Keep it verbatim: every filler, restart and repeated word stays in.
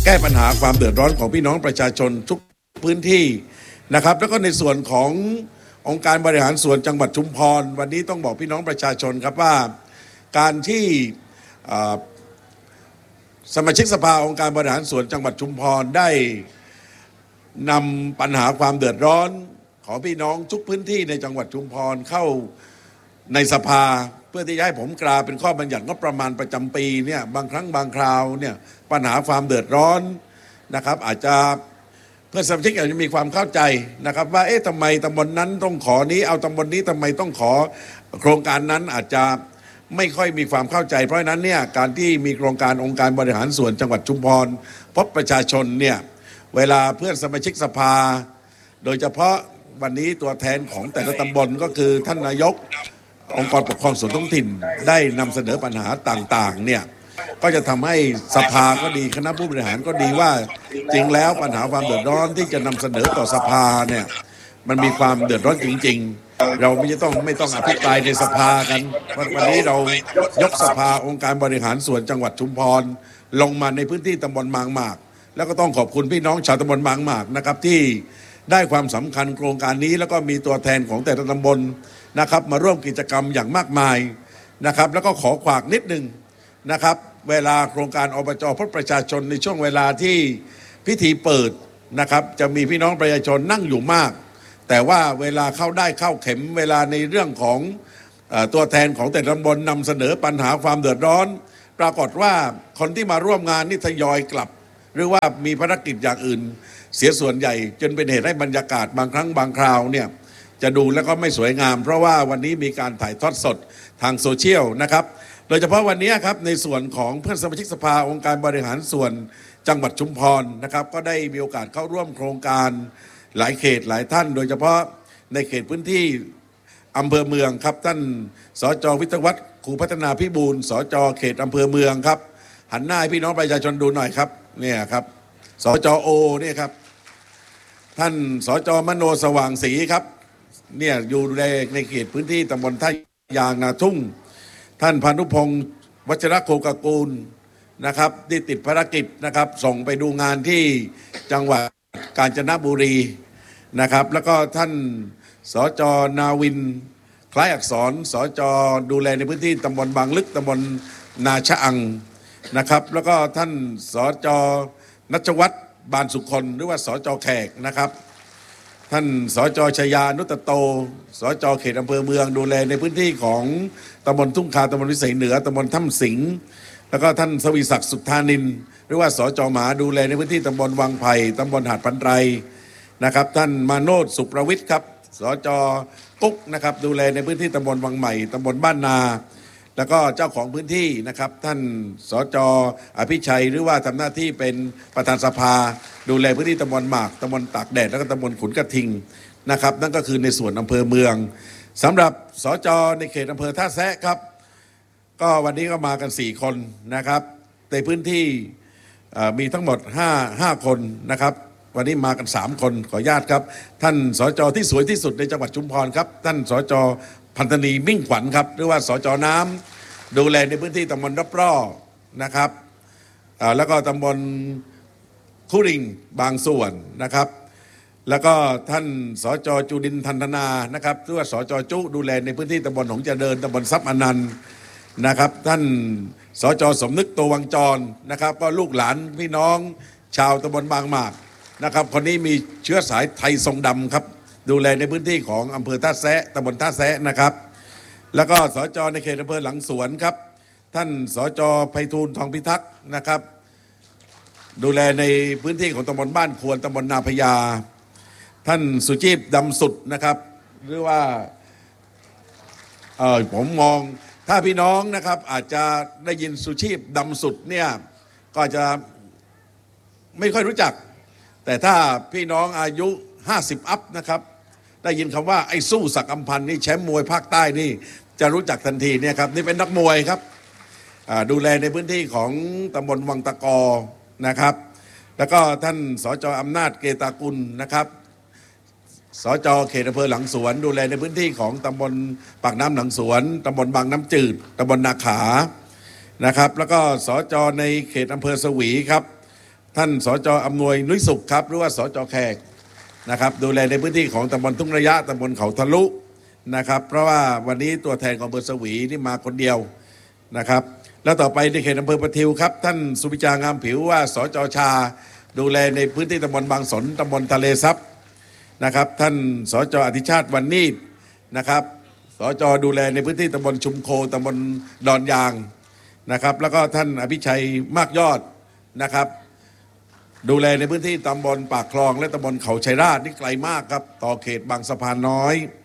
แก้ปัญหาความเดือดร้อนของพี่น้องประชาชนทุกพื้นที่นะครับแล้วก็ในส่วนขององค์การบริหารส่วนจังหวัดชุมพรวันนี้ต้องบอกพี่น้องประชาชนครับว่าการที่สมาชิกสภาองค์การบริหารส่วนจังหวัดชุมพรได้นำปัญหาความเดือดร้อนของพี่น้องทุกพื้นที่ในจังหวัดชุมพรเข้าในสภาเพื่อที่จะให้ผมกราเป็นข้อบัญญัติงบประมาณประจำปีเนี่ยบางครั้งบางคราวเนี่ยปัญหาความเดือดร้อนนะครับอาจจะเพื่อสมาชิกอาจจะมีความเข้าใจนะครับว่าเอ๊ะทำไมตำบลนั้นต้องขอนี้เอาตำบลนี้ทำไมต้องขอโครงการนั้นอาจจะไม่ค่อยมีความเข้าใจเพราะฉะนั้นเนี่ยการที่มีโครงการองค์การบริหารส่วนจังหวัดชุมพรพบประชาชนเนี่ยเวลาเพื่อนสมาชิกสภาโดยเฉพาะวันนี้ตัวแทนของแต่ละตำบลก็คือท่านนายกองค์กรปกครองส่วนท้องถิ่นได้นำเสนอปัญหาต่างๆเนี่ยก็จะทำให้สภาก็ดีคณะผู้บริหารก็ดีว่าจริงแล้วปัญหาความเดือดร้อนที่จะนำเสนอต่อสภาเนี่ยมันมีความเดือดร้อนจริงๆเราไม่ต้องไม่ต้องอภิปรายในสภากันวันนี้เรายกสภาองค์การบริหารส่วนจังหวัดชุมพรลงมาในพื้นที่ตำบลบางหมากแล้วก็ต้องขอบคุณพี่น้องชาวตำบลบางหมากนะครับที่ได้ความสำคัญโครงการนี้แล้วก็มีตัวแทนของแต่ละตำบลนะครับมาร่วมกิจกรรมอย่างมากมายนะครับแล้วก็ขอขวากนิดนึงนะครับเวลาโครงการอบจ.พบประชาชนในช่วงเวลาที่พิธีเปิดนะครับจะมีพี่น้องประชาชนนั่งอยู่มากแต่ว่าเวลาเข้าได้เข้าเข็มเวลาในเรื่องของเอ่อตัวแทนของแต่ละตำบลนำเสนอปัญหาความเดือดร้อนปรากฏว่าคนที่มาร่วมงานนี่ทยอยกลับหรือว่ามีภารกิจอย่างอื่นเสียส่วนใหญ่จนเป็นเหตุให้บรรยากาศบางครั้งบางคราวเนี่ยจะดูแล้วก็ไม่สวยงามเพราะว่าวันนี้มีการถ่ายทอดสดทางโซเชียลนะครับโดยเฉพาะวันนี้ครับในส่วนของเพื่อนสมาชิกสภาองค์การบริหารส่วนจังหวัดชุมพรนะครับก็ได้มีโอกาสเข้าร่วมโครงการหลายเขตหลายท่านโดยเฉพาะในเขตพื้นที่อำเภอเมืองครับท่านสจ.วิทยวัฒน์ครูพัฒนาพิบูลสจ.เขตอำเภอเมืองครับหันหน้าให้พี่น้องประชาชนดูหน่อยครับเนี่ยครับสจ.โอเนี่ยครับท่านสจ.มโนสว่างศรีครับเนี่ยอยู่ในในเขตพื้นที่ตำบลท่ายางนาทุ่งท่านพานุพงศ์วัชรโคกกูลนะครับที่ติดภารกิจนะครับส่งไปดูงานที่จังหวัดกาญจนบุรีนะครับแล้วก็ท่านสจ.นาวินคล้ายอักษรสจ.ดูแลในพื้นที่ตำบลบางลึกตำบลนาชะอังนะครับแล้วก็ท่านสจ.นัชวัฒน์บานสุคนหรือว่าสจ.แขกนะครับท่านสจ.ชยานุตโตสจ.เขตอำเภอเมืองดูแลในพื้นที่ของตำบลทุ่งคาตำบลวิสัยเหนือตำบลถ้ำสิงห์แล้วก็ท่านสวีศักดิ์สุทธานินหรือว่าสจ.หมาดูแลในพื้นที่ตำบลวังไผ่ตำบลหาดพันไรนะครับท่านมาโนชสุประวิทย์ครับสจ.กุ๊กนะครับดูแลในพื้นที่ตำบลวังใหม่ตำบลบ้านนาแล้วก็เจ้าของพื้นที่นะครับท่านสจ.อภิชัยหรือว่าทำหน้าที่เป็นประธานสภาดูแลพื้นที่ตำบลหมากตำบลตากแดดแล้วก็ตำบลขุนกระทิงนะครับนั่นก็คือในส่วนอำเภอเมืองสำหรับสจ.ในเขตอำเภอท่าแซะครับก็วันนี้ก็มากันสี่คนนะครับในพื้นที่มีทั้งหมดห้า ห้าคนนะครับวันนี้มากันสามคนขออนุญาตครับท่านสจ.ที่สวยที่สุดในจังหวัดชุมพรครับท่านสจ.พันธนีมิ่งขวัญครับหรือว่าสจ.น้ำดูแลในพื้นที่ตำบลรับร่อนะครับแล้วก็ตำบลคุริงบางส่วนนะครับแล้วก็ท่านสจ.จุดินทร์ทันธนานะครับหรือว่าสจ.จุดูแลในพื้นที่ตำบลหนองเจริญตำบลทรัพย์อนันต์นะครับท่านสจ.สมนึกโตวังจรนะครับก็ลูกหลานพี่น้องชาวตำบลบางหมากนะครับคนนี้มีเชื้อสายไทยทรงดำครับดูแลในพื้นที่ของอำเภอท่าแซะตำบลท่าแซะนะครับแล้วก็สจ.ในเขตอำเภอหลังสวนครับท่านสจ.ไพฑูรย์ทองพิทักษ์นะครับดูแลในพื้นที่ของตำบลบ้านควรตำบลนาพญาท่านสุชีพดำสุดนะครับหรือว่าเออผมมองถ้าพี่น้องนะครับอาจจะได้ยินสุชีพดำสุดเนี่ยก็จะไม่ค่อยรู้จักแต่ถ้าพี่น้องอายุห้าสิบอัพนะครับได้ยินคำว่าไอ้สู้ศักดิ์อำพันธ์นี่แชมป์มวยภาคใต้นี่จะรู้จักทันทีเนี่ยครับนี่เป็นนักมวยครับดูแลในพื้นที่ของตำบลวังตะกอนะครับแล้วก็ท่านสจ.อำนาจเกตากุลนะครับสจ.เขตอำเภอหลังสวนดูแลในพื้นที่ของตำบลปากน้ำหลังสวนตำบลบางน้ำจืดตำบลนาขานะครับแล้วก็สจ.ในเขตอำเภอสวีครับท่านสจอำนวยนุ้ยสุขครับหรือว่าสจแขกนะครับดูแลในพื้นที่ของตำบลทุ่งระยะตำบลเขาทะลุนะครับเพราะว่าวันนี้ตัวแทนของอำเภอสวีนี่มาคนเดียวนะครับแล้วต่อไปในเขตอำเภอประทิวครับท่านสุวิจางามผิวว่าสจชาดูแลในพื้นที่ตำบลบางสนตำบลทะเลซับนะครับท่านสจอธิชาติวันนีดนะครับสจดูแลในพื้นที่ตำบลชุมโคตำบลดอนยางนะครับแล้วก็ท่านอภิชัยมากยอดนะครับดูแลในพื้นที่ตำบลปากคลองและตำบลเขาชัยราชนี่ไกลมากครับต่อเขตบางสะพานน้อย